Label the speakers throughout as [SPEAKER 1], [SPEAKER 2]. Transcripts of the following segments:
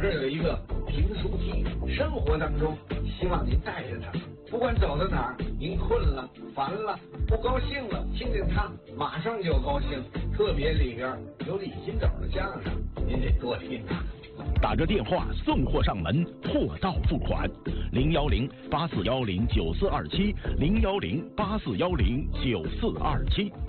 [SPEAKER 1] 这儿有一个评书机，生活当中希望您带着它，不管走到哪儿，您困了、烦了、不高兴了，听见它马上就高兴。特别里边有李金斗的相声，您得多听啊。
[SPEAKER 2] 打着电话送货上门，货到付款，010-8410-9427，010-8410-9427。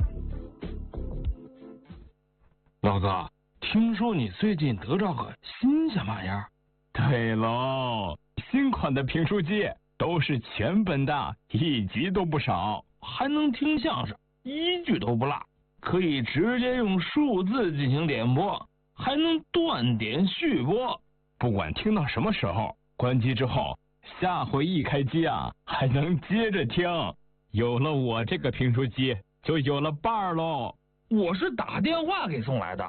[SPEAKER 3] 老哥，听说你最近得着个新鲜玩意儿？
[SPEAKER 4] 对喽，新款的评书机都是全本的，一集都不少，
[SPEAKER 3] 还能听相声，一句都不落，可以直接用数字进行点播，还能断点续播，
[SPEAKER 4] 不管听到什么时候，关机之后，下回一开机啊，还能接着听。有了我这个评书机，就有了伴儿喽。
[SPEAKER 3] 我是打电话给送来的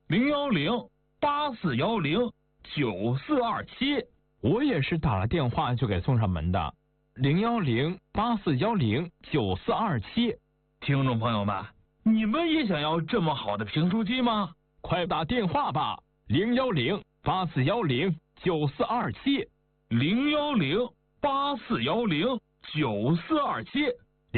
[SPEAKER 3] ，010-8410-9427。
[SPEAKER 4] 我也是打了电话就给送上门的，010-8410-9427。
[SPEAKER 3] 听众朋友们，你们也想要这么好的评书机吗？
[SPEAKER 4] 快打电话吧，010-8410-9427。
[SPEAKER 3] 010-8410-9427。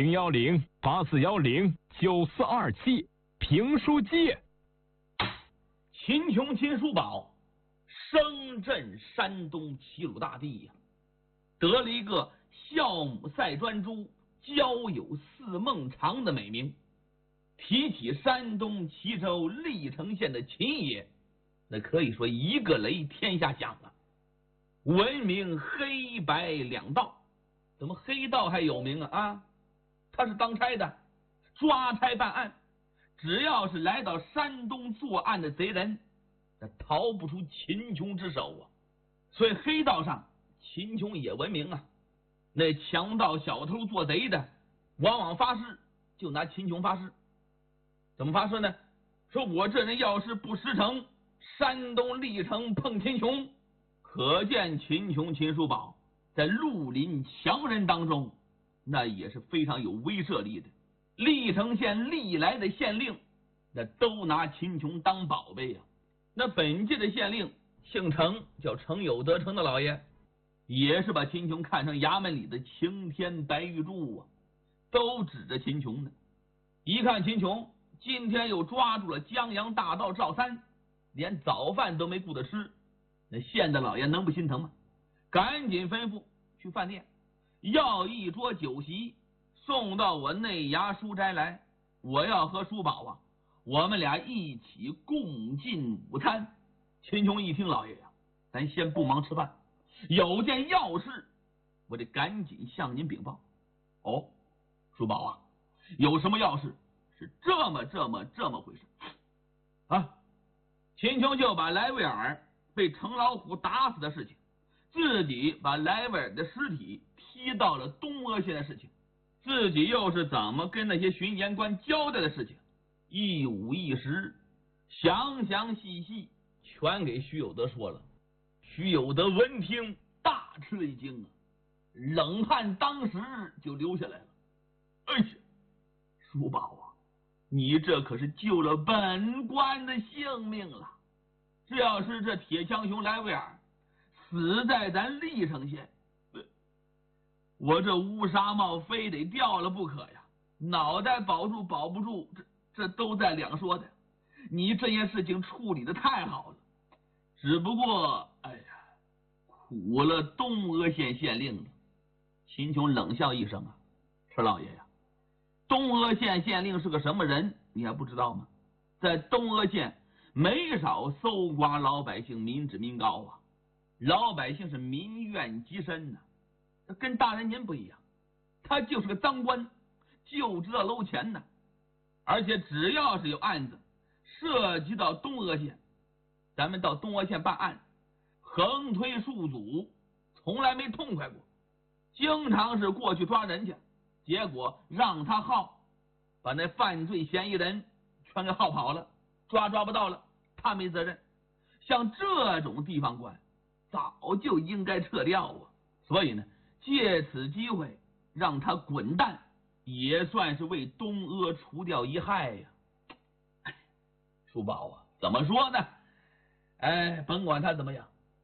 [SPEAKER 4] 010-8410-9427。评书机。
[SPEAKER 5] 秦琼秦叔宝声震山东齐鲁大地呀，得了一个孝母赛专诸，交友似孟尝的美名。提起山东齐州历城县的秦爷，那可以说一个雷天下响啊，闻名黑白两道。怎么黑道还有名啊？他是当差的，抓差办案，只要是来到山东作案的贼人，那逃不出秦琼之手啊。所以黑道上秦琼也闻名啊。那强盗小偷做贼的，往往发誓就拿秦琼发誓。怎么发誓呢？说我这人要是不实诚，山东历城碰秦琼。可见秦琼秦叔宝在绿林强人当中，那也是非常有威慑力的。历城县历来的县令，那都拿秦琼当宝贝呀。那本届的县令姓程，叫程有德程的老爷，也是把秦琼看成衙门里的晴天白玉柱啊，都指着秦琼呢。一看秦琼今天又抓住了江洋大盗赵三，连早饭都没顾得吃，那县的老爷能不心疼吗？赶紧吩咐去饭店要一桌酒席，送到我内衙书斋来，我要和叔宝啊，我们俩一起共进午餐。秦琼一听，老爷呀，咱先不忙吃饭，有件要事，我得赶紧向您禀报。哦，叔宝啊，有什么要事？是这么回事啊？秦琼就把莱维尔被程老虎打死的事情，自己把莱维尔的尸体踢到了东阿县的事情，自己又是怎么跟那些巡盐官交代的事情，一五一十，详详细细全给徐有德说了。徐有德闻听大吃了一惊啊，冷汗当时就流下来了。哎呀，叔宝啊，你这可是救了本官的性命了。这要是这铁枪熊莱维尔死在咱历城县，我这乌纱帽非得掉了不可呀！脑袋保住保不住，这都在两说的。你这件事情处理的太好了，只不过哎呀，苦了东阿县县令了。秦琼冷笑一声啊，陈老爷呀，东阿县县令是个什么人，你还不知道吗？在东阿县没少搜刮老百姓民脂民膏啊，老百姓是民怨极深呐。跟大人您不一样，他就是个当官，就知道搂钱呢。而且只要是有案子涉及到东阿县，咱们到东阿县办案，横推竖阻，从来没痛快过。经常是过去抓人去，结果让他耗，把那犯罪嫌疑人全给耗跑了，抓不到了，他没责任。像这种地方官早就应该撤掉啊。所以呢，借此机会让他滚蛋，也算是为东阿除掉一害呀。叔宝啊，怎么说呢？哎，甭管他怎么样，